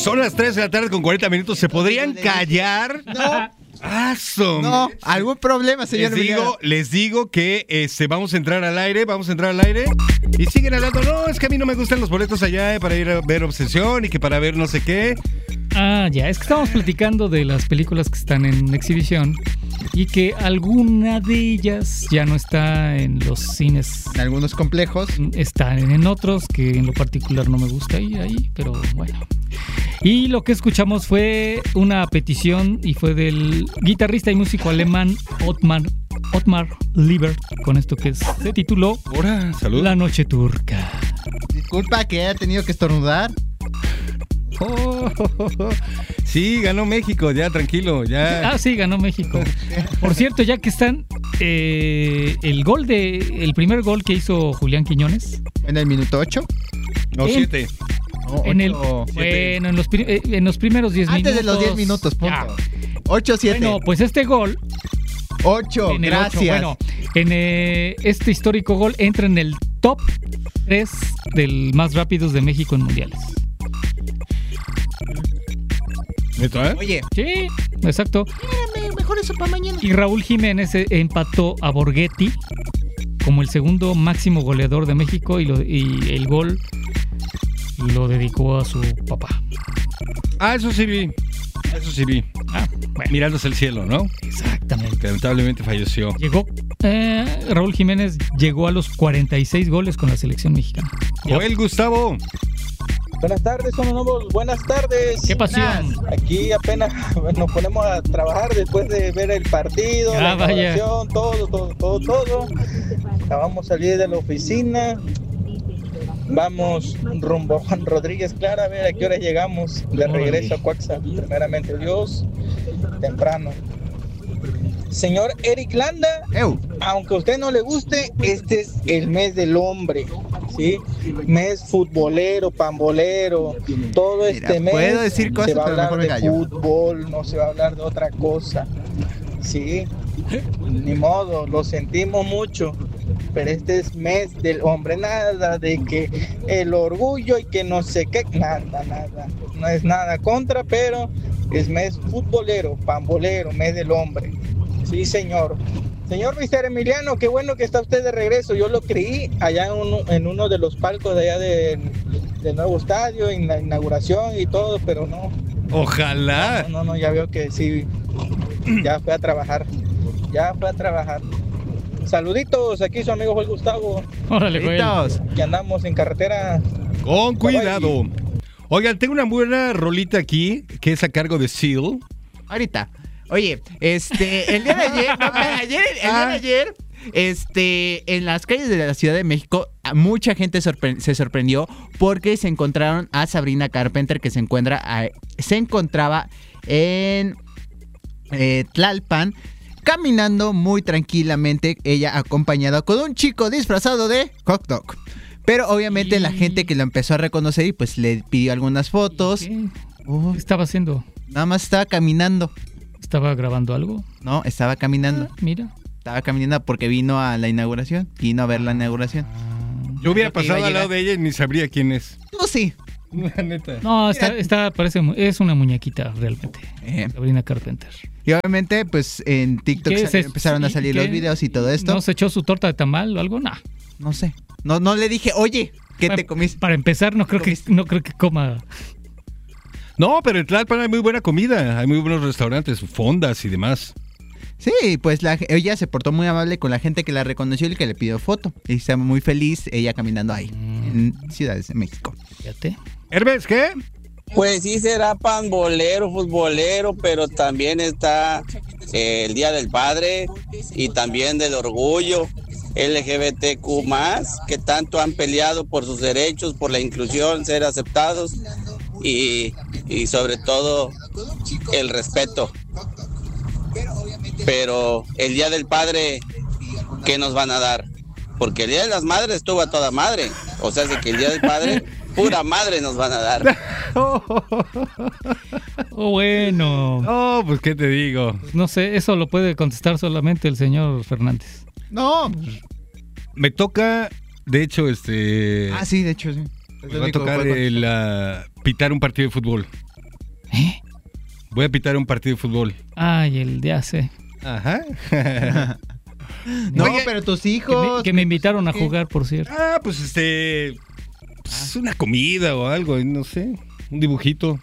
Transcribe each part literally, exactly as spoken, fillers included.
Son las tres de la tarde con cuarenta minutos. ¿Se podrían callar? No. ¡Aso! No, algún problema, señor Les Emiliano. digo, les digo que este, vamos a entrar al aire, vamos a entrar al aire. Y siguen hablando, no, es que a mí no me gustan los boletos allá eh, para ir a ver Obsesión y que para ver no sé qué. Ah, ya, es que estamos platicando de las películas que están en exhibición y que alguna de ellas ya no está en los cines. En algunos complejos. Están en otros que en lo particular no me gusta ir ahí, pero bueno. Y lo que escuchamos fue una petición y fue del guitarrista y músico alemán Ottmar, Ottmar Liebert, con esto que se tituló Hola, salud. La Noche Turca. Disculpa que haya tenido que estornudar. Oh, oh, oh, oh. Sí, ganó México, ya tranquilo, ya. Ah, sí, ganó México. Por cierto, ya que están eh, el gol de el primer gol que hizo Julián Quiñones En el minuto ocho. No, en- siete. No, en el ocho. bueno, en los pri- eh, en los primeros diez minutos. Antes de los diez minutos, punto. Ya. ocho siete. Bueno, pues este gol ocho, en el gracias. ocho, bueno, en eh, este histórico gol entra en el top tres del más rápidos de México en mundiales. ¿Neta, eh? Oye, Sí, exacto. mejor eso para mañana. Y Raúl Jiménez eh, empató a Borghetti como el segundo máximo goleador de México y, lo, y el gol lo dedicó a su papá. Ah, eso sí vi. Eso sí vi. Ah, bueno, Mirándose el cielo, ¿no? exactamente. Que lamentablemente falleció. Llegó, eh, Raúl Jiménez llegó a los cuarenta y seis goles con la selección mexicana. Joel Gustavo. Buenas tardes, son nuevos. Buenas tardes. ¡Qué pasión! Aquí apenas nos ponemos a trabajar después de ver el partido, Ah, la vaya. inauguración, todo, todo, todo, todo. Acabamos de salir de la oficina. Vamos rumbo a Juan Rodríguez Clara, a ver a qué hora llegamos de regreso a Coaxa. Primeramente Dios, temprano. Señor Eric Landa, Eu. aunque a usted no le guste, este es el mes del hombre, ¿sí? Mes futbolero, pambolero, todo Mira, este mes puedo decir cosas, se va a pero hablar mejor me de callo. fútbol, no se va a hablar de otra cosa, ¿sí? Ni modo, lo sentimos mucho, pero este es mes del hombre, nada de que el orgullo y que no sé qué, nada, nada, no es nada contra, pero es mes futbolero, pambolero, mes del hombre. Sí, señor. Señor mister Emiliano, qué bueno que está usted de regreso. Yo lo creí allá en uno, en uno de los palcos de allá del, del nuevo estadio, en la inauguración y todo, pero no. Ojalá. No, no, no, ya veo que sí. Ya fue a trabajar. Ya fue a trabajar. Saluditos, aquí su amigo Joel Gustavo. Órale, Joel. Litos. Que andamos en carretera. Con cuidado. Oigan, tengo una buena rolita aquí que es a cargo de Seal. Ahorita. Oye, este, el día de ayer, no, ayer, el día de ayer, este, en las calles de la Ciudad de México, mucha gente sorpre- se sorprendió porque se encontraron a Sabrina Carpenter, que se encuentra, a- se encontraba en eh, Tlalpan, caminando muy tranquilamente, ella acompañada con un chico disfrazado de hot dog. Pero obviamente Y- la gente que lo empezó a reconocer y pues le pidió algunas fotos. ¿Qué Uh, estaba haciendo? nada más estaba caminando. ¿Estaba grabando algo? No, estaba caminando. Ah, mira. Estaba caminando porque vino a la inauguración. Vino a ver la inauguración. Yo hubiera Creo que iba pasado a al lado llegar. de ella y ni sabría quién es. Tú sí. La neta. No, está, Mira. está, parece, mu- es una muñequita realmente. Eh, Sabrina Carpenter. y obviamente, pues en TikTok ¿Qué sa- es? empezaron a ¿Y salir qué? los videos y todo esto. ¿No se echó su torta de tamal o algo? No. No sé. No, no le dije, oye, ¿qué Para- te comiste? Para empezar, no creo que comiste? no creo que coma. No, pero en Tlalpan hay muy buena comida. Hay muy buenos restaurantes, fondas y demás. Sí, pues la, ella se portó muy amable con la gente que la reconoció y que le pidió foto. Y está muy feliz ella caminando ahí, en Ciudades de México. Fíjate. Hermes, ¿qué? Pues sí será pambolero, futbolero, pero también está eh, el Día del Padre y también del Orgullo, L G B T Q más, que tanto han peleado por sus derechos, por la inclusión, ser aceptados y, y sobre todo el respeto. Pero el Día del Padre, ¿qué nos van a dar? Porque el Día de las Madres estuvo a toda madre, o sea, de que el Día del Padre, pura madre nos van a dar. Oh, bueno. Oh, pues qué te digo. No sé, eso lo puede contestar solamente el señor Fernández. No. Me toca, de hecho, este. Ah, sí, de hecho, sí. Es me lo va a único que tocar puedo el, ah, pitar un partido de fútbol. ¿Eh? Voy a pitar un partido de fútbol. Ay, el de hace. Ajá. No, Oye, pero tus Que hijos. me, que me invitaron a ¿qué? jugar, por cierto. Ah, pues este... Pues una comida o algo, no sé. Un dibujito.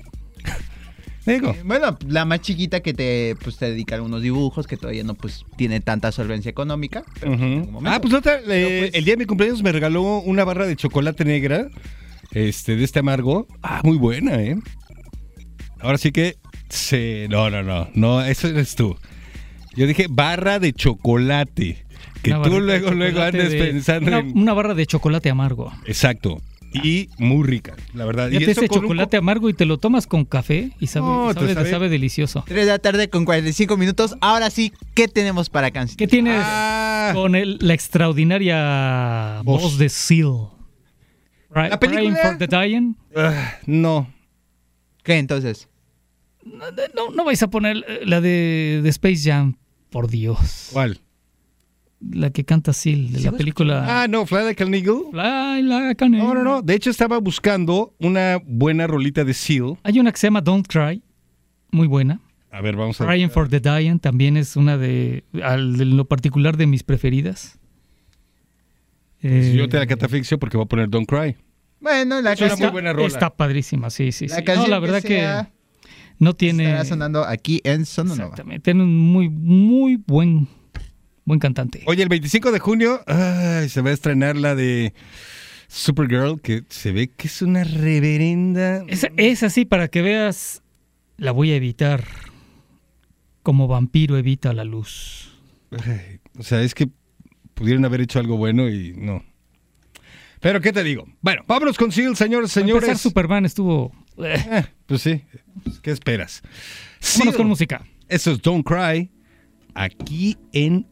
Digo. Bueno, la más chiquita que te, pues, te dedica a algunos dibujos, que todavía no pues tiene tanta solvencia económica. Pero Ujú. en algún momento. Ah, pues otra, eh, Pero, pues- el día de mi cumpleaños me regaló una barra de chocolate negra, este, de este amargo. Ah, muy buena, ¿eh? Ahora sí que, sí, no, no, no, no, eso eres tú. Yo dije barra de chocolate, que Una tú barrita de luego, luego chocolate andes de- pensando una, en... una barra de chocolate amargo. Exacto, y muy rica, la verdad. Ya y te eso ese con un chocolate amargo y te lo tomas con café y sabe, No, y te sabe, sabe- sabe delicioso. tres de la tarde con cuarenta y cinco minutos. Ahora sí, ¿qué tenemos para canción? ¿Qué tienes Ah. con el- la extraordinaria Voz. voz, de Seal? Right, ¿La película? Praying for the Dying. Ah, no. ¿Qué entonces? No, no, no vais a poner eh, la de, de Space Jam, por Dios. ¿Cuál? La que canta Seal, de la película Ah, no, Fly Like an Eagle. Fly Like an No, no, no. Eagle. De hecho, estaba buscando una buena rolita de Seal. Hay una que se llama Don't Cry, muy buena. A ver, vamos a ver. Praying for the Dying también es una de, al, de lo particular, de mis preferidas. Si yo Eh, te la catafixio porque voy a poner Don't Cry. Bueno, la Es una canción, muy buena rola. Está padrísima, sí, sí, la sí. canción No, la verdad que, sea, no tiene... estará sonando aquí en Sononova. Exactamente, tiene un muy, muy buen, buen cantante. Oye, el veinticinco de junio ay, se va a estrenar la de Supergirl, que se ve que es una reverenda... Es, es así, para que veas, la voy a evitar como vampiro evita la luz. Ay, o sea, es que pudieron haber hecho algo bueno y no. Pero, ¿qué te digo? Bueno, vámonos con Seal, señores, Para empezar, señores. Superman estuvo... eh, Eh, pues sí, ¿qué esperas? vámonos Seal, con música. eso es Don't Cry, aquí en